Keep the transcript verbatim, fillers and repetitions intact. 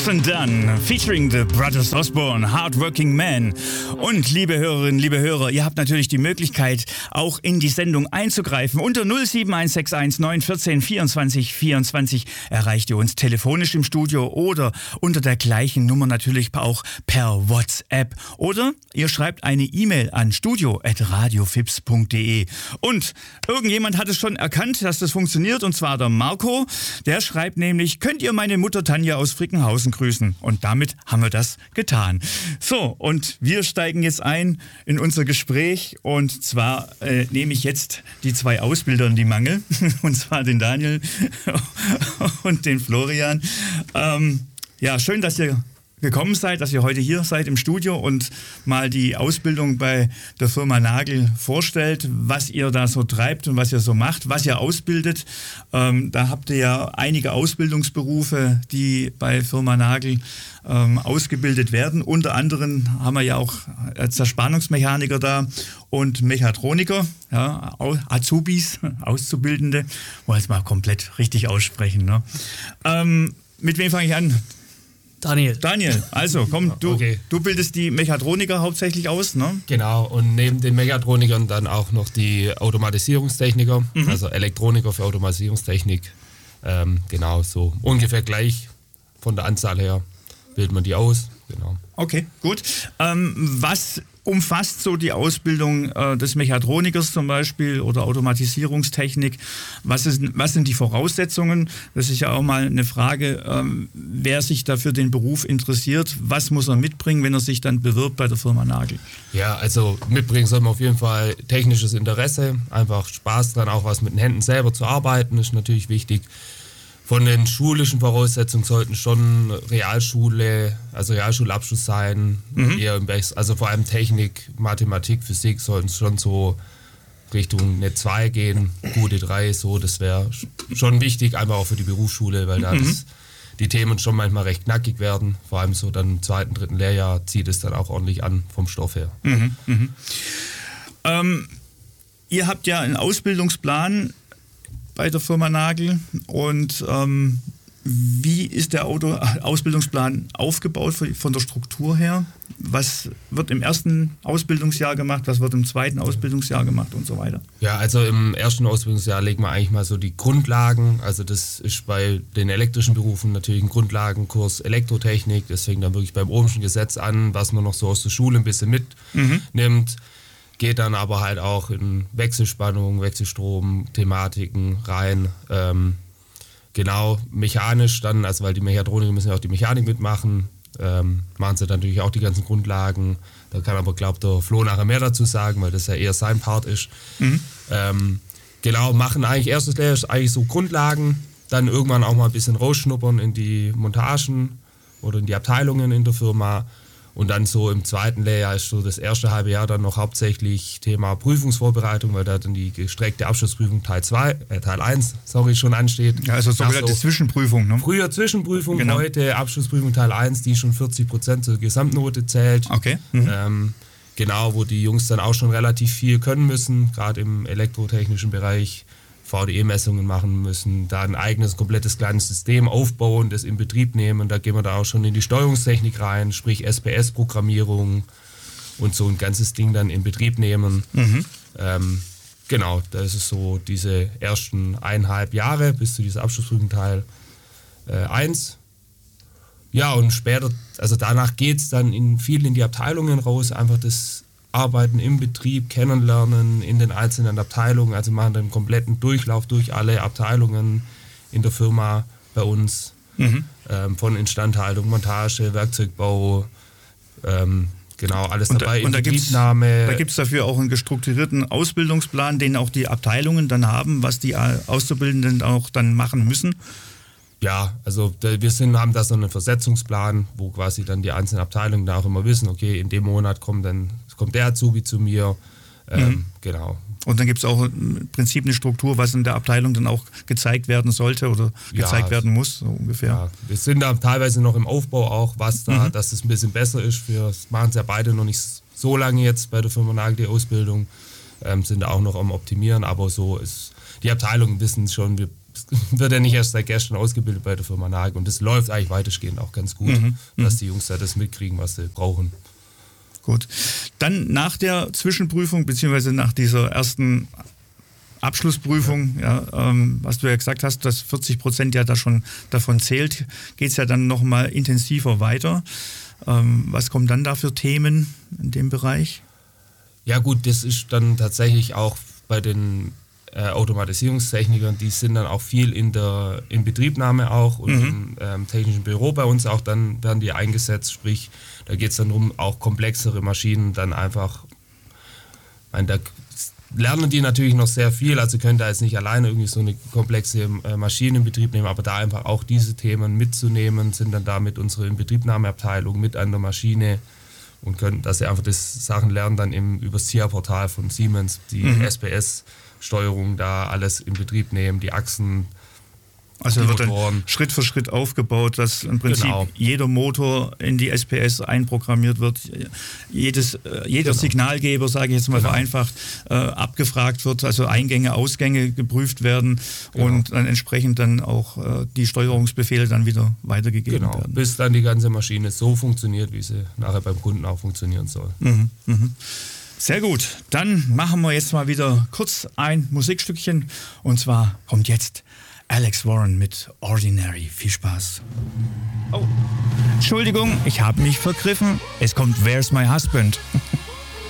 and Dunn, featuring the Brothers Osborne, Hardworking Man. Und liebe Hörerinnen, liebe Hörer, ihr habt natürlich die Möglichkeit, auch in die Sendung einzugreifen. Unter null sieben eins sechs eins neun eins vier vierundzwanzig vierundzwanzig erreicht ihr uns telefonisch im Studio oder unter der gleichen Nummer natürlich auch per WhatsApp. Oder ihr schreibt eine E-Mail an studio at radiofips punkt de. Und irgendjemand hat es schon erkannt, dass das funktioniert, und zwar der Marco. Der schreibt nämlich: Könnt ihr meine Mutter Tanja aus Frickenhausen grüßen? Und damit haben wir das getan. So, und wir steigen jetzt ein in unser Gespräch, und zwar äh, nehme ich jetzt die zwei Ausbilder in die Mangel, und zwar den Daniel und den Florian. Ähm, ja, schön, dass ihr gekommen seid, dass ihr heute hier seid im Studio und mal die Ausbildung bei der Firma Nagel vorstellt, was ihr da so treibt und was ihr so macht, was ihr ausbildet. Ähm, da habt ihr ja einige Ausbildungsberufe, die bei Firma Nagel ähm, ausgebildet werden. Unter anderem haben wir ja auch Zerspannungsmechaniker da und Mechatroniker, ja, Azubis, Auszubildende. Wollen wir es mal komplett richtig aussprechen, ne? Ähm, mit wem fange ich an? Daniel. Daniel, also komm, du, okay. du bildest die Mechatroniker hauptsächlich aus, ne? Genau, und neben den Mechatronikern dann auch noch die Automatisierungstechniker, Mhm. also Elektroniker für Automatisierungstechnik. Ähm, genau, so ungefähr gleich von der Anzahl her bildet man die aus. Genau. Okay, gut. Ähm, was umfasst so die Ausbildung äh, des Mechatronikers zum Beispiel oder Automatisierungstechnik? Was, ist, was sind die Voraussetzungen? Das ist ja auch mal eine Frage, ähm, wer sich dafür den Beruf interessiert. Was muss er mitbringen, wenn er sich dann bewirbt bei der Firma Nagel? Ja, also mitbringen soll man auf jeden Fall technisches Interesse, einfach Spaß dran, auch was mit den Händen selber zu arbeiten, ist natürlich wichtig. Von den schulischen Voraussetzungen sollten schon Realschule, also Realschulabschluss sein, Mhm. eher im Bereich, also vor allem Technik, Mathematik, Physik sollten schon so Richtung eine zwei gehen, gute drei, so, das wäre schon wichtig, einfach auch für die Berufsschule, weil da Mhm. das, die Themen schon manchmal recht knackig werden, vor allem so dann im zweiten, dritten Lehrjahr zieht es dann auch ordentlich an vom Stoff her. Mhm. Mhm. Ähm, ihr habt ja einen Ausbildungsplan bei der Firma Nagel, und ähm, wie ist der Auto Ausbildungsplan aufgebaut von der Struktur her? Was wird im ersten Ausbildungsjahr gemacht, was wird im zweiten Ausbildungsjahr gemacht und so weiter? Ja, also im ersten Ausbildungsjahr legen wir eigentlich mal so die Grundlagen, also das ist bei den elektrischen Berufen natürlich ein Grundlagenkurs Elektrotechnik, das fängt dann wirklich beim Ohmschen Gesetz an, was man noch so aus der Schule ein bisschen mitnimmt. Mhm. Geht dann aber halt auch in Wechselspannung, Wechselstrom, Thematiken rein. Ähm, genau, mechanisch dann, also weil die Mechatroniker müssen ja auch die Mechanik mitmachen, ähm, machen sie dann natürlich auch die ganzen Grundlagen. Da kann aber, glaube ich, der Flo nachher mehr dazu sagen, weil das ja eher sein Part ist. Mhm. Ähm, genau, machen eigentlich erstes Lehrjahr ist eigentlich so Grundlagen, dann irgendwann auch mal ein bisschen rausschnuppern in die Montagen oder in die Abteilungen in der Firma. Und dann so im zweiten Lehrjahr ist so das erste halbe Jahr dann noch hauptsächlich Thema Prüfungsvorbereitung, weil da dann die gestreckte Abschlussprüfung Teil zwei, äh, Teil eins, sorry, schon ansteht. Ja, also sogenannte so Zwischenprüfung, ne? Früher Zwischenprüfung, Genau. Heute Abschlussprüfung Teil eins, die schon vierzig Prozent zur Gesamtnote zählt. Okay. Mhm. Ähm, genau, wo die Jungs dann auch schon relativ viel können müssen, gerade im elektrotechnischen Bereich. V D E-Messungen machen müssen, da ein eigenes, komplettes kleines System aufbauen, das in Betrieb nehmen. Da gehen wir da auch schon in die Steuerungstechnik rein, sprich S P S-Programmierung und so ein ganzes Ding dann in Betrieb nehmen. Mhm. Ähm, genau, das ist so diese ersten eineinhalb Jahre bis zu dieser Abschlussprüfung Teil äh, eins. Ja, und später, also danach geht es dann in viel in die Abteilungen raus, einfach das Arbeiten im Betrieb, kennenlernen in den einzelnen Abteilungen, also machen dann einen kompletten Durchlauf durch alle Abteilungen in der Firma bei uns, Mhm. ähm, von Instandhaltung, Montage, Werkzeugbau, ähm, genau, alles Und, dabei, und da gibt es Inbetriebnahme. da gibt's dafür auch einen gestrukturierten Ausbildungsplan, den auch die Abteilungen dann haben, was die Auszubildenden auch dann machen müssen. Ja, also da, wir sind, haben da so einen Versetzungsplan, wo quasi dann die einzelnen Abteilungen da auch immer wissen, okay, in dem Monat kommt dann kommt der Azubi zu mir. Ähm, Mhm. Genau. Und dann gibt es auch im Prinzip eine Struktur, was in der Abteilung dann auch gezeigt werden sollte oder Ja, gezeigt werden muss, so ungefähr. Ja, wir sind da teilweise noch im Aufbau auch, was da, Mhm. dass es ein bisschen besser ist. Wir machen es ja beide noch nicht so lange jetzt bei der Firma Nagel, die Ausbildung, ähm, sind da auch noch am Optimieren, aber so ist, die Abteilungen wissen schon, wir wird ja nicht erst seit gestern ausgebildet bei der Firma Nagel und das läuft eigentlich weitestgehend auch ganz gut, mhm. dass die Jungs da das mitkriegen, was sie brauchen. Gut. Dann nach der Zwischenprüfung, beziehungsweise nach dieser ersten Abschlussprüfung, ja, ähm, was du ja gesagt hast, dass vierzig Prozent ja da schon davon zählt, geht es ja dann nochmal intensiver weiter. Ähm, was kommen dann da für Themen in dem Bereich? Ja gut, das ist dann tatsächlich auch bei den äh, Automatisierungstechnikern, die sind dann auch viel in der Inbetriebnahme auch und mhm. im ähm, technischen Büro bei uns auch, dann werden die eingesetzt, sprich, da geht es dann darum, auch komplexere Maschinen dann einfach, ich meine, da lernen die natürlich noch sehr viel, also können da jetzt nicht alleine irgendwie so eine komplexe äh, Maschine in Betrieb nehmen, aber da einfach auch diese Themen mitzunehmen, sind dann da mit unserer Inbetriebnahmeabteilung mit an der Maschine und können, dass sie einfach das Sachen lernen, dann im, über das S I A-Portal von Siemens, die mhm. S P S-Steuerung da alles in Betrieb nehmen, die Achsen. Also wird dann Schritt für Schritt aufgebaut, dass im Prinzip genau. jeder Motor in die S P S einprogrammiert wird, jedes, jeder genau. Signalgeber, sage ich jetzt mal genau. vereinfacht, äh, abgefragt wird, also Eingänge, Ausgänge geprüft werden genau. und dann entsprechend dann auch äh, die Steuerungsbefehle dann wieder weitergegeben genau. werden. Bis dann die ganze Maschine so funktioniert, wie sie nachher beim Kunden auch funktionieren soll. Mhm, mhm. Sehr gut, dann machen wir jetzt mal wieder kurz ein Musikstückchen und zwar kommt jetzt Alex Warren mit Ordinary. Viel Spaß. Oh, Entschuldigung, ich habe mich vergriffen. Es kommt Where's My Husband?